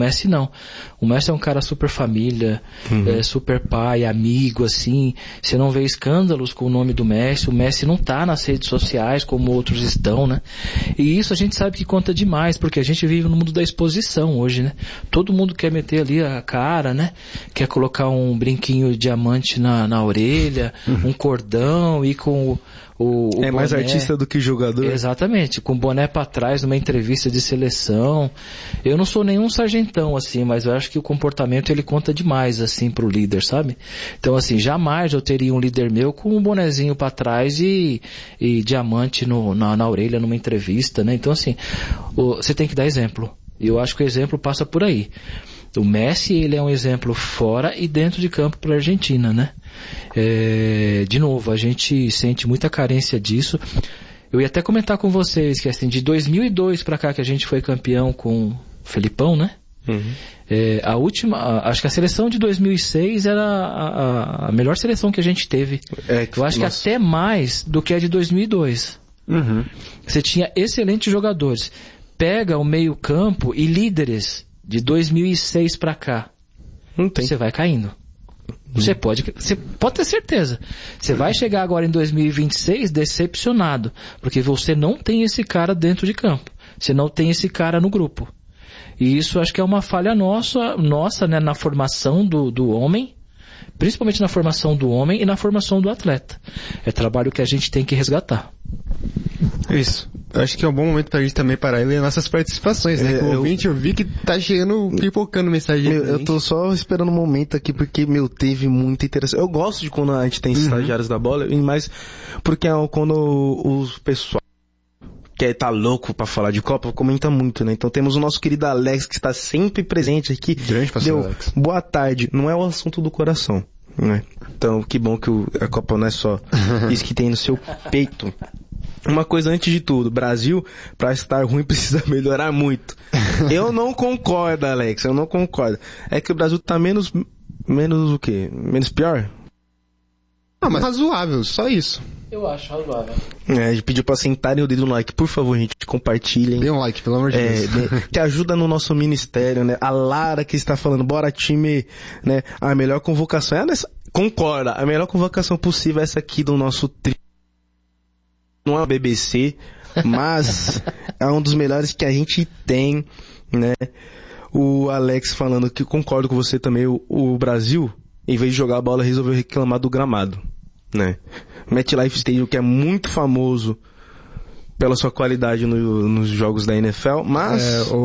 Messi não. O Messi é um cara super família, super pai, amigo, assim. Você não vê escândalos com o nome do Messi. O Messi não tá nas redes sociais como outros estão, né? E isso a gente sabe que conta demais, porque a gente vive no mundo da exposição hoje, né? Todo mundo quer meter ali a cara, né? Quer colocar um brinquinho de diamante na orelha, um cordão e com o boné. Mais artista do que jogador. Exatamente, com o boné pra trás numa entrevista de seleção. Eu não sou nenhum sargentão, assim, mas eu acho que o comportamento ele conta demais, assim, pro líder, sabe? Então, assim, jamais eu teria um líder meu com um bonezinho pra trás e diamante na orelha numa entrevista, né? Então, assim, você tem que dar exemplo. E eu acho que o exemplo passa por aí. O Messi, ele é um exemplo fora e dentro de campo para a Argentina, né? De novo, a gente sente muita carência disso. Eu ia até comentar com vocês que, assim, de 2002 para cá que a gente foi campeão com o Felipão, né? A última, acho que a seleção de 2006 era a melhor seleção que a gente teve. Eu acho que até mais do que a de 2002. Você tinha excelentes jogadores. Pega o meio campo e líderes de 2006 pra cá, você vai caindo. Você pode ter certeza. Você vai chegar agora em 2026 decepcionado, porque você não tem esse cara dentro de campo. Você não tem esse cara no grupo. E isso acho que é uma falha nossa, né, na formação do homem, principalmente na formação do homem e na formação do atleta. É trabalho que a gente tem que resgatar. Isso. Acho que é um bom momento pra gente também parar e ler nossas participações, né? Com o ouvinte, eu vi que tá chegando, pipocando mensagem. Eu tô só esperando um momento aqui, porque, teve muita interação. Eu gosto de quando a gente tem estagiários da bola, mas porque é quando o pessoal que tá louco pra falar de Copa, comenta muito, né? Então temos o nosso querido Alex, que está sempre presente aqui. Grande pastor Alex. Boa tarde. Não é o assunto do coração, né? Então, que bom que a Copa não é só isso que tem no seu peito. Uma coisa antes de tudo, Brasil, pra estar ruim, precisa melhorar muito. Eu não concordo, Alex, eu não concordo. É que o Brasil tá menos o quê? Menos pior? Não, mas razoável, só isso. Eu acho razoável. A gente pediu pra sentarem o dedo no like. Por favor, gente, compartilhem. Dê um like, pelo amor de Deus. Que ajuda no nosso ministério, né? A Lara que está falando, bora time, né? A melhor convocação concorda, a melhor convocação possível é essa aqui do nosso tri. Não é uma BBC, mas é um dos melhores que a gente tem, né? O Alex falando que concordo com você também, o Brasil, em vez de jogar a bola, resolveu reclamar do gramado, né? MetLife Stadium, que é muito famoso pela sua qualidade nos jogos da NFL, mas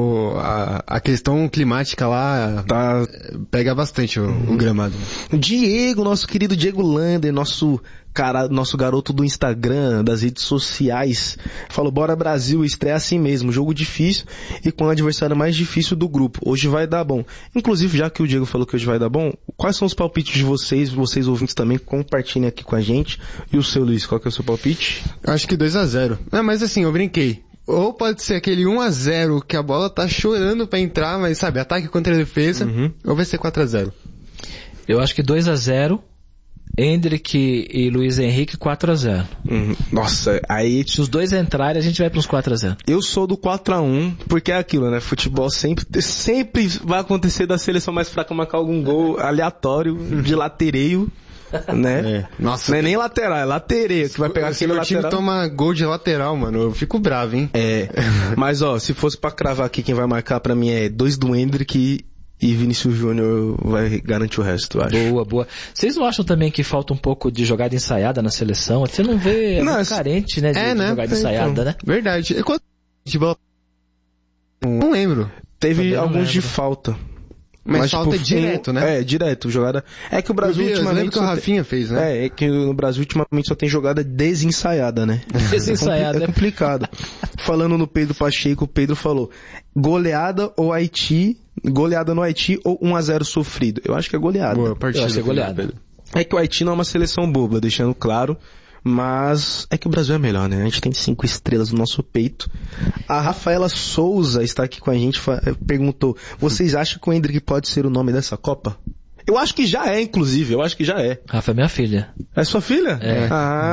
a questão climática lá pega bastante o gramado. Diego, nosso querido Diego Lander, nosso garoto do Instagram, das redes sociais, falou, bora Brasil, estreia assim mesmo, jogo difícil e com o adversário mais difícil do grupo, hoje vai dar bom. Inclusive, já que o Diego falou que hoje vai dar bom, quais são os palpites de vocês ouvintes também, compartilhem aqui com a gente. E o seu, Luiz, qual que é o seu palpite? Eu acho que 2-0. Mas assim, eu brinquei. Ou pode ser aquele 1-0 que a bola tá chorando pra entrar, mas sabe, ataque contra a defesa, ou vai ser 4-0. Eu acho que 2-0, Endrick e Luiz Henrique 4-0. Nossa, aí... Se os dois entrarem, a gente vai pros 4-0. Eu sou do 4-1, porque é aquilo, né? Futebol sempre vai acontecer da seleção mais fraca marcar algum gol aleatório, de latereio, né? Nossa, não é nem lateral, é latereio, que vai pegar aquele lateral. Se o time toma gol de lateral, mano, eu fico bravo, hein? Mas se fosse pra cravar aqui, quem vai marcar pra mim é 2 do Endrick e Vinícius Júnior vai garantir o resto, eu acho. Boa. Vocês não acham também que falta um pouco de jogada ensaiada na seleção? Você não vê, muito carente, né, de jogada ensaiada, né? Verdade. Quanto de bola? Não lembro. Teve alguns de falta. Mas falta direto, né? Direto, jogada. É que o Brasil ultimamente... Eu lembro que o Rafinha fez, né? É que no Brasil ultimamente só tem jogada desensaiada, né? Desensaiada. É complicado. Falando no Pedro Pacheco, o Pedro falou, goleada no Haiti ou 1-0 sofrido? Eu acho que é goleada. Boa partida. Eu acho que é goleada. É que o Haiti não é uma seleção boba, deixando claro, mas é que o Brasil é melhor, né? A gente tem 5 estrelas no nosso peito. A Rafaela Souza está aqui com a gente, perguntou, vocês acham que o Endrick pode ser o nome dessa Copa? Eu acho que já é, inclusive. Rafa é minha filha. É sua filha? É.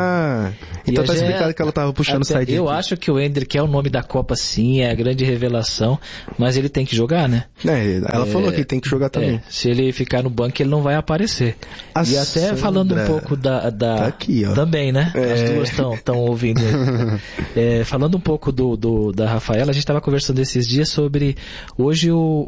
Então tá explicado que ela tava puxando saída. Eu acho que o Endrick é o nome da Copa, sim, é a grande revelação, mas ele tem que jogar, né? Ela falou que tem que jogar também. Se ele ficar no banco, ele não vai aparecer. E até falando um pouco da tá aqui, ó. Também, né? As duas estão ouvindo aí. Falando um pouco da Rafaela, a gente tava conversando esses dias sobre hoje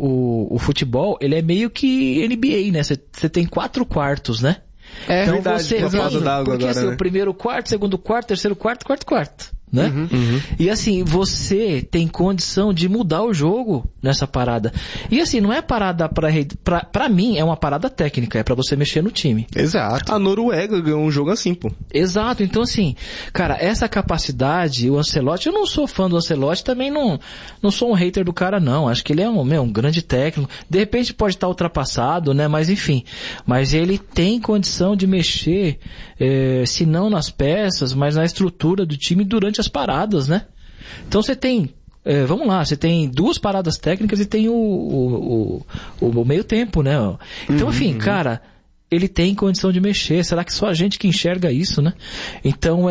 o futebol, ele é meio que NBA, né? Você tem 4 quartos, né? Então verdade, você tem, porque assim, né? o primeiro quarto, segundo quarto, terceiro quarto, quarto quarto, né? E assim, você tem condição de mudar o jogo nessa parada. E assim, não é parada pra mim, é uma parada técnica, é pra você mexer no time. Exato. A Noruega ganhou um jogo assim, pô. Exato, então assim, cara, essa capacidade, o Ancelotti, eu não sou fã do Ancelotti, também não sou um hater do cara não, acho que ele é um grande técnico, de repente pode estar ultrapassado, né, mas enfim, mas ele tem condição de mexer, se não nas peças, mas na estrutura do time durante as paradas, né? Então você tem, vamos lá, você tem 2 paradas técnicas e tem o meio tempo, né? Então, enfim, cara, ele tem condição de mexer. Será que só a gente que enxerga isso, né? Então,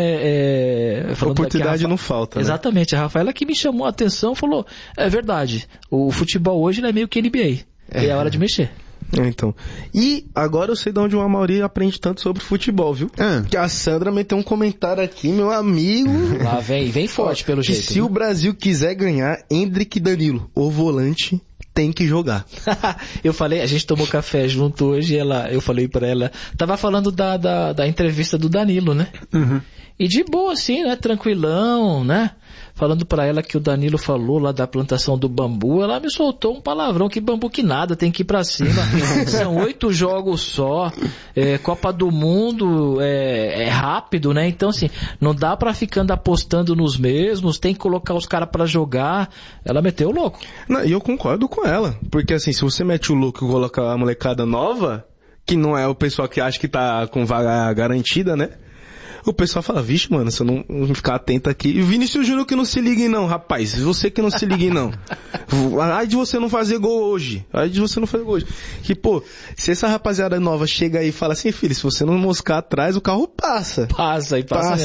oportunidade não falta, né? Exatamente. A Rafaela que me chamou a atenção falou, é verdade, o futebol hoje ele é meio que NBA. É a hora de mexer. Então. E agora eu sei de onde o Amaury aprende tanto sobre futebol, viu? Que a Sandra meteu um comentário aqui, meu amigo. Lá vem forte pelo jeito. Se o Brasil quiser ganhar, Endrick e Danilo, o volante, tem que jogar. Eu falei, a gente tomou café junto hoje, eu falei pra ela, tava falando da entrevista do Danilo, né? E de boa assim, né? Tranquilão, né? Falando pra ela que o Danilo falou lá da plantação do bambu, ela me soltou um palavrão, que bambu que nada, tem que ir pra cima. São 8 jogos só, Copa do Mundo é rápido, né? Então assim, não dá pra ficando apostando nos mesmos, tem que colocar os caras pra jogar. Ela meteu o louco. E eu concordo com ela, porque assim, se você mete o louco e coloca a molecada nova, que não é o pessoal que acha que tá com vaga garantida, né? O pessoal fala, vixe, mano, se eu não ficar atento aqui. E o Vinícius Júnior que não se ligue não, rapaz. Você que não se ligue não. Ai de você não fazer gol hoje. Que, pô, se essa rapaziada nova chega aí e fala assim, filho, se você não moscar atrás, o carro passa. Passa.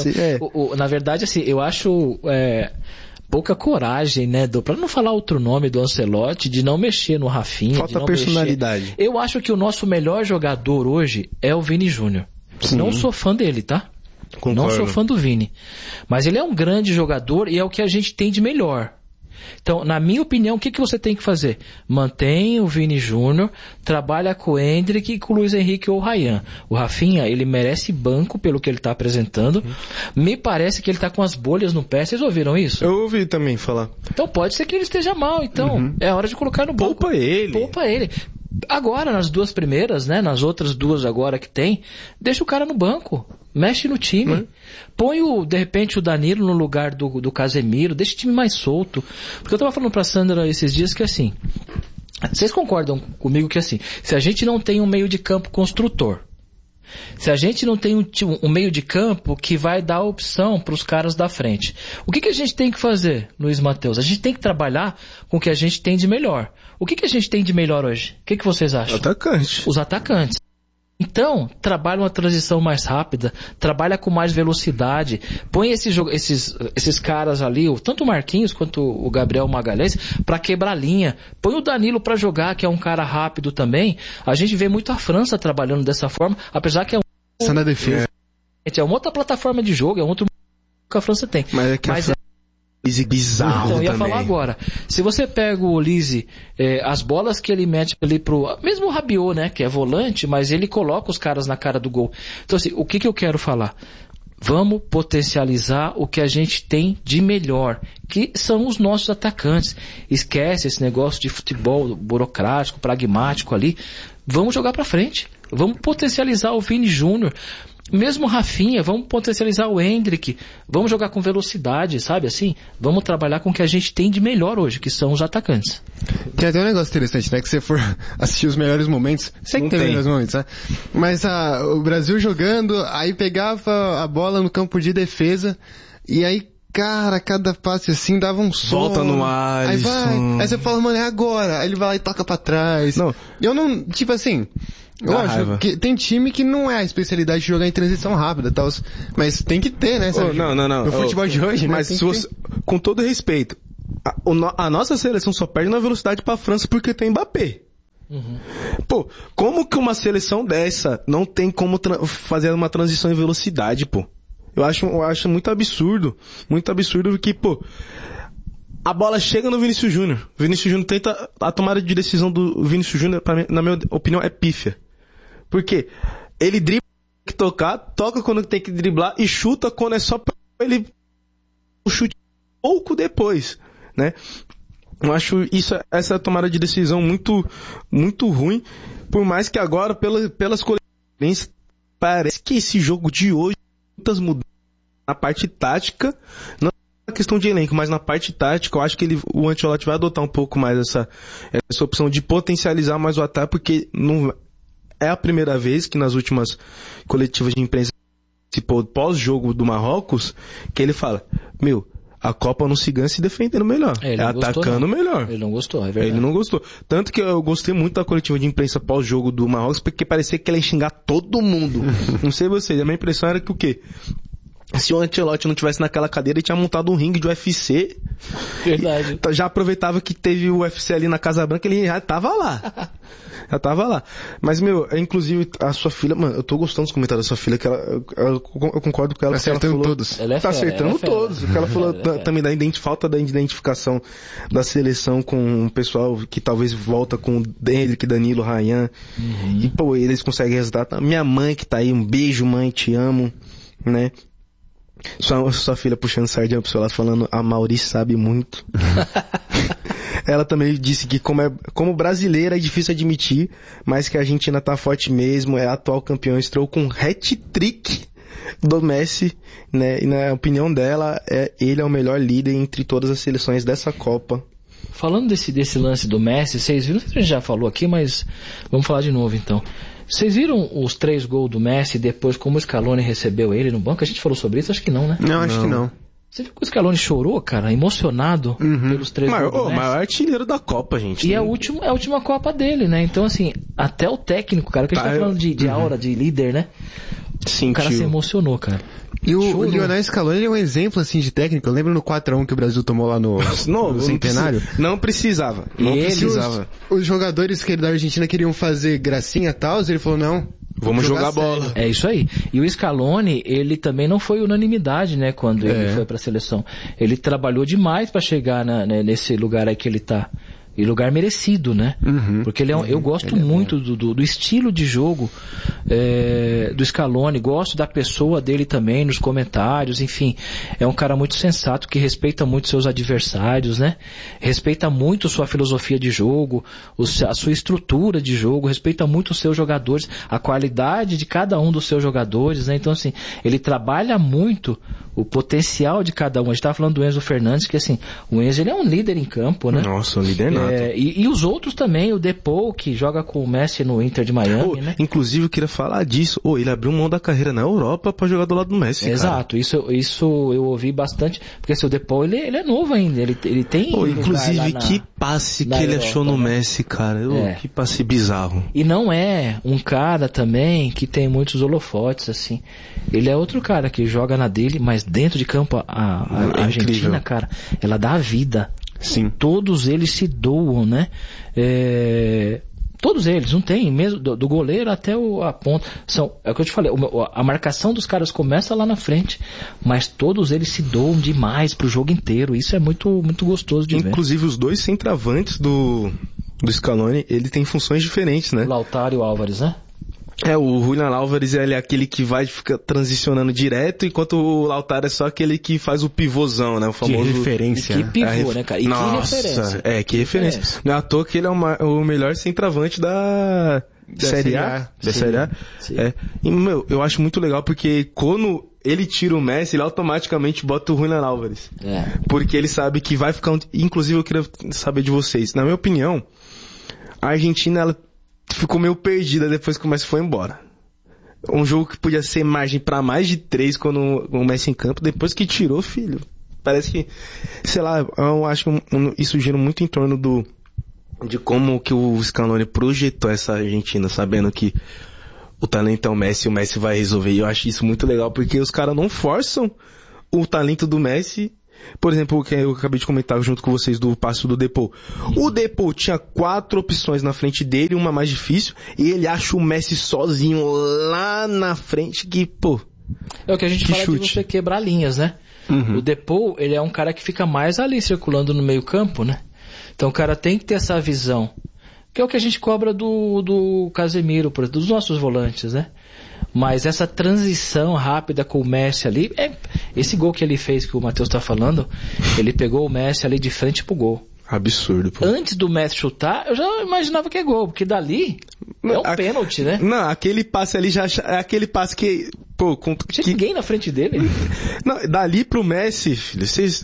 Na verdade, assim, eu acho... pouca coragem, né, pra não falar outro nome do Ancelotti, de não mexer no Rafinha. Falta personalidade. Eu acho que o nosso melhor jogador hoje é o Vini Júnior. Não sou fã dele, tá? Concordo. Não sou fã do Vini. Mas ele é um grande jogador e é o que a gente tem de melhor. Então, na minha opinião, o que você tem que fazer? Mantém o Vini Júnior, trabalha com o Endrick e com o Luiz Henrique ou o Ryan. O Rafinha, ele merece banco pelo que ele está apresentando. Me parece que ele está com as bolhas no pé. Vocês ouviram isso? Eu ouvi também falar. Então pode ser que ele esteja mal. Então, é hora de colocar no banco. Poupa ele. Agora, nas 2 primeiras, né? Nas outras 2 agora que tem, deixa o cara no banco. Mexe no time. Põe, de repente, o Danilo no lugar do Casemiro. Deixa o time mais solto. Porque eu tava falando pra Sandra esses dias que assim... Vocês concordam comigo que assim... Se a gente não tem um meio de campo construtor... Se a gente não tem um meio de campo que vai dar opção para os caras da frente, o que a gente tem que fazer, Luiz Matheus? A gente tem que trabalhar com o que a gente tem de melhor. O que a gente tem de melhor hoje? O que vocês acham? Atacante. Os atacantes. Então, trabalha uma transição mais rápida, trabalha com mais velocidade, põe esses caras ali, tanto o Marquinhos quanto o Gabriel Magalhães, para quebrar a linha. Põe o Danilo para jogar, que é um cara rápido também. A gente vê muito a França trabalhando dessa forma, apesar que é na defesa. É uma outra plataforma de jogo, é outro que a França tem. Mas é que bizarro então, eu ia também. falar agora. Se você pega o Lise, as bolas que ele mete ali pro... Mesmo o Rabiot, né? Que é volante, mas ele coloca os caras na cara do gol. Então, assim, o que eu quero falar? Vamos potencializar o que a gente tem de melhor, que são os nossos atacantes. Esquece esse negócio de futebol burocrático, pragmático ali. Vamos jogar pra frente. Vamos potencializar o Vini Júnior. Mesmo o Rafinha, vamos potencializar o Endrick, vamos jogar com velocidade, sabe assim? Vamos trabalhar com o que a gente tem de melhor hoje, que são os atacantes. Tem até um negócio interessante, né? Que você for assistir os melhores momentos, sei que tem melhores momentos, né? Mas o Brasil jogando, aí pegava a bola no campo de defesa, e aí cara, cada passe assim dava um som. Volta no Alisson. Aí você fala, mano, é agora. Aí ele vai lá e toca pra trás. Não. Eu não, tipo assim, lógico que tem time que não é a especialidade de jogar em transição rápida, tal, mas tem que ter, né? Sabe? Não. No futebol de hoje, né? Mas se você, com todo respeito, a nossa seleção só perde na velocidade pra França porque tem Mbappé. Pô, como que uma seleção dessa não tem como fazer uma transição em velocidade, pô? Eu acho muito absurdo que, pô, a bola chega no Vinícius Júnior. O Vinícius Júnior tenta, a tomada de decisão do Vinícius Júnior, na minha opinião, é pífia. Por quê? Ele dribla, tem que tocar, toca quando tem que driblar e chuta quando é só pra ele o chute pouco depois, né? Eu acho essa tomada de decisão muito, muito ruim, por mais que agora, pelas coletivas, parece que esse jogo de hoje, muitas mudanças na parte tática, não na questão de elenco, mas na parte tática, eu acho que o Ancelotti vai adotar um pouco mais essa opção de potencializar mais o ataque, porque não é a primeira vez que nas últimas coletivas de imprensa, pós-jogo do Marrocos, que ele fala, a Copa não se ganha se defendendo melhor. Atacando melhor. Ele não gostou, é verdade. Ele não gostou. Tanto que eu gostei muito da coletiva de imprensa pós-jogo do Marrocos, porque parecia que ele ia xingar todo mundo. Não sei vocês, a minha impressão era que o quê? Se o Ancelotti não tivesse naquela cadeira, ele tinha montado um ringue de UFC. Verdade. Já aproveitava que teve o UFC ali na Casa Branca, ele já tava lá. Mas, inclusive, a sua filha, mano, eu tô gostando dos comentários da sua filha, que eu concordo com ela. Tá acertando ela falou, todos. Ela é tá fera, acertando todos. O que ela falou também da falta da identificação da seleção com o pessoal que talvez volta com o Hendrick, Danilo, Ryan. E, pô, eles conseguem resultar. Minha mãe que tá aí, um beijo, mãe, te amo, né? Sua filha puxando sardinha pro seu lado, falando, a Maurício sabe muito. Ela também disse que como brasileira é difícil admitir, mas que a Argentina tá forte mesmo, é atual campeão, estreou com hat-trick do Messi, né? E na opinião dela, ele é o melhor líder entre todas as seleções dessa Copa. Falando desse lance do Messi, vocês viram, a gente já falou aqui, mas vamos falar de novo então. Vocês viram os 3 gols do Messi depois como o Scaloni recebeu ele no banco? A gente falou sobre isso? Acho que não, né? Não, acho que não. Você viu que o Scaloni chorou, cara, emocionado pelos 3 gols do Messi? O maior artilheiro da Copa, gente. E é a última Copa dele, né? Então, assim, até o técnico, cara, que a gente tá falando de aura, de líder, né? Sentiu. O cara se emocionou, cara. E o Lionel Scaloni é um exemplo, assim, de técnico. Eu lembro no 4-1 que o Brasil tomou lá no Centenário. Não precisava. Os jogadores que da Argentina queriam fazer gracinha e tal, ele falou, não, vamos jogar bola. É isso aí. E o Scaloni, ele também não foi unanimidade, né, quando ele foi pra seleção. Ele trabalhou demais pra chegar nesse lugar aí que ele tá. E lugar merecido, né? Porque eu gosto muito do estilo de jogo do Scaloni, gosto da pessoa dele também, nos comentários, enfim. É um cara muito sensato, que respeita muito seus adversários, né? Respeita muito sua filosofia de jogo, a sua estrutura de jogo, respeita muito os seus jogadores, a qualidade de cada um dos seus jogadores, né? Então, assim, ele trabalha muito o potencial de cada um. A gente estava falando do Enzo Fernandes, que assim, o Enzo ele é um líder em campo, né? Nossa, um líder nato. E os outros também, o Depou, que joga com o Messi no Inter de Miami, né? Inclusive, eu queria falar disso. Ele abriu mão da carreira na Europa para jogar do lado do Messi, Exato, cara. Isso eu ouvi bastante, porque assim, o Depou, ele é novo ainda, ele tem... inclusive, que passe que ele achou no Messi, cara. Que passe bizarro. E não é um cara também que tem muitos holofotes, assim. Ele é outro cara que joga na dele, mas dentro de campo a Argentina, incrível. Cara, ela dá a vida. Sim. Todos eles se doam, né? Todos eles, não tem, mesmo do goleiro até a ponta. É o que eu te falei, a marcação dos caras começa lá na frente, mas todos eles se doam demais pro jogo inteiro. Isso é muito, muito gostoso de ver. Inclusive os dois centroavantes do Scaloni, ele tem funções diferentes, né? O Lautaro e o Álvares, né? O Julian Álvares ele é aquele que vai ficar transicionando direto, enquanto o Lautaro é só aquele que faz o pivôzão, né? O famoso... De referência. E que pivô, né, cara? E Nossa, que referência. Que referência. Não é à toa que ele é o melhor centroavante da Série A. Da Série A. E, eu acho muito legal porque quando ele tira o Messi, ele automaticamente bota o Julian Álvares. Porque ele sabe que vai ficar... Inclusive, eu queria saber de vocês. Na minha opinião, a Argentina, ela ficou meio perdida depois que o Messi foi embora. Um jogo que podia ser margem para mais de 3 quando o Messi em campo, depois que tirou, filho, Parece que, sei lá, eu acho que isso gira muito em torno de como que o Scaloni projetou essa Argentina, sabendo que o talento é o Messi e o Messi vai resolver. E eu acho isso muito legal, porque os caras não forçam o talento do Messi. Por exemplo, o que eu acabei de comentar junto com vocês do passo do Depou. O Depou tinha 4 opções na frente dele, uma mais difícil, e ele acha o Messi sozinho lá na frente que, pô... É o que a gente fala de você quebrar linhas, né? Uhum. O Depou, ele é um cara que fica mais ali circulando no meio campo, né? Então o cara tem que ter essa visão. Que é o que a gente cobra do Casemiro, dos nossos volantes, né? Mas essa transição rápida com o Messi ali, esse gol que ele fez, que o Matheus tá falando, ele pegou o Messi ali de frente pro gol. Absurdo, pô. Antes do Messi chutar, eu já imaginava que é gol, porque dali é um pênalti, né? Não, aquele passe ali já é aquele passe que, pô, tinha ninguém na frente dele. Não, dali pro Messi, filho,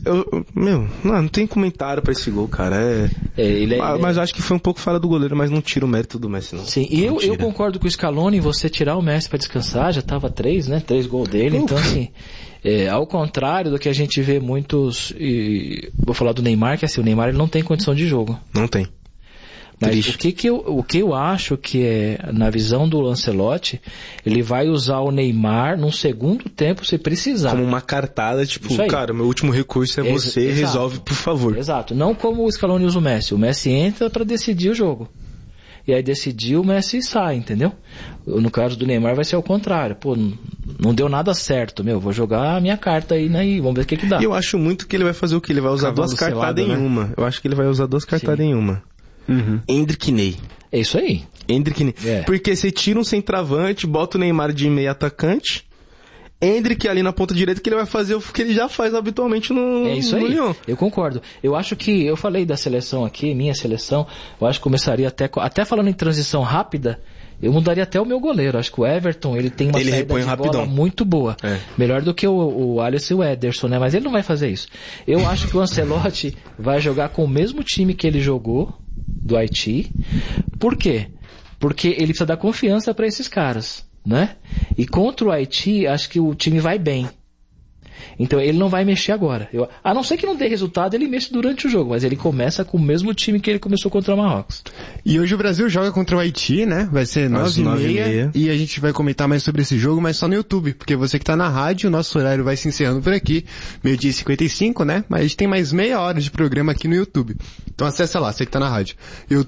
não tem comentário pra esse gol, cara. Mas eu acho que foi um pouco fora do goleiro, mas não tira o mérito do Messi, não. Sim, e eu concordo com o Scaloni em você tirar o Messi pra descansar, já tava 3, né? 3 gols dele, então assim... ao contrário do que a gente vê muitos, vou falar do Neymar, que assim, o Neymar ele não tem condição de jogo. Não tem. Mas o que eu acho que é, na visão do Ancelotti, ele vai usar o Neymar num segundo tempo se precisar. Como uma cartada, tipo, cara, meu último recurso é você, exato. Resolve, por favor. Exato, não como o Scaloni usa o Messi. O Messi entra pra decidir o jogo. E aí decidiu, o Messi sai, entendeu? No caso do Neymar vai ser o contrário. Pô, não deu nada certo, vou jogar a minha carta aí, né? E vamos ver o que dá. E eu acho muito que ele vai fazer o quê? Ele vai usar duas cartadas em uma. Eu acho que ele vai usar 2 cartadas em uma. Uhum. Endrick e Ney. É isso aí. Endrick e Ney. Porque você tira um centroavante, bota o Neymar de meio atacante, Endrick ali na ponta direita, que ele vai fazer o que ele já faz habitualmente no Lyon. Eu concordo. Eu acho que, eu falei da seleção aqui, minha seleção, eu acho que começaria até falando em transição rápida, eu mudaria até o meu goleiro. Acho que o Everton, ele tem uma saída de bola muito boa. Melhor do que o Alisson e o Ederson, né? Mas ele não vai fazer isso. Eu acho que o Ancelotti vai jogar com o mesmo time que ele jogou do Haiti. Por quê? Porque ele precisa dar confiança para esses caras, né? E contra o Haiti, acho que o time vai bem. Então ele não vai mexer agora. A não ser que não dê resultado, ele mexe durante o jogo, mas ele começa com o mesmo time que ele começou contra o Marrocos. E hoje o Brasil joga contra o Haiti, né? Vai ser 9h30 e a gente vai comentar mais sobre esse jogo, mas só no YouTube, porque você que tá na rádio, o nosso horário vai se encerrando por aqui, 12h55, né? Mas a gente tem mais meia hora de programa aqui no YouTube. Então acessa lá, você que tá na rádio,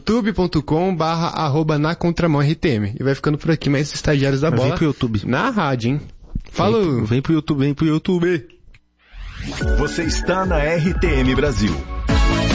youtube.com/@nacontramãortm, e vai ficando por aqui mais estagiários da bola. Vem pro YouTube. Na rádio, hein? Falou! Vem pro YouTube. Você está na RTM Brasil.